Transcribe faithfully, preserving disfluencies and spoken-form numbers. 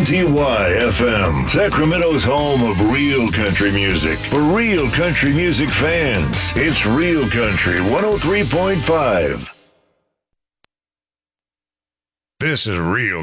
T Y F M, Sacramento's home of real country music. For real country music fans, it's Real Country one oh three point five. This is Real